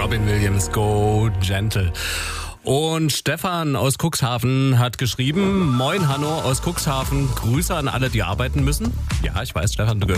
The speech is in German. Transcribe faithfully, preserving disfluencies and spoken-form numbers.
Robin Williams, Go Gentle. Und Stefan aus Cuxhaven hat geschrieben, Moin Hanno aus Cuxhaven, Grüße an alle, die arbeiten müssen. Ja, ich weiß, Stefan, du gehörst